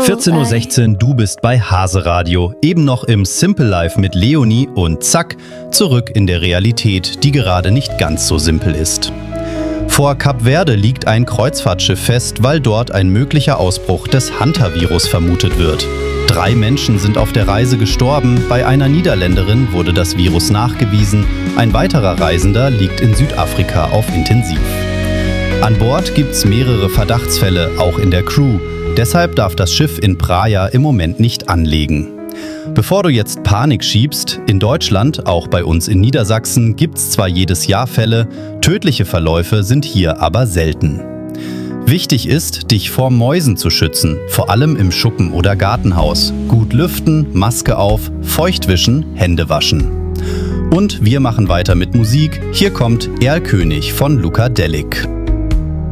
14:16 Uhr, du bist bei Hase Radio, eben noch im Simple Life mit Leonie und zack, zurück in der Realität, die gerade nicht ganz so simpel ist. Vor Kap Verde liegt ein Kreuzfahrtschiff fest, weil dort ein möglicher Ausbruch des Hantavirus vermutet wird. 3 Menschen sind auf der Reise gestorben, bei einer Niederländerin wurde das Virus nachgewiesen, ein weiterer Reisender liegt in Südafrika auf Intensiv. An Bord gibt's mehrere Verdachtsfälle, auch in der Crew. Deshalb darf das Schiff in Praia im Moment nicht anlegen. Bevor du jetzt Panik schiebst, in Deutschland, auch bei uns in Niedersachsen, gibt's zwar jedes Jahr Fälle, tödliche Verläufe sind hier aber selten. Wichtig ist, dich vor Mäusen zu schützen, vor allem im Schuppen oder Gartenhaus. Gut lüften, Maske auf, feucht wischen, Hände waschen. Und wir machen weiter mit Musik. Hier kommt Erlkönig von Luka Delic.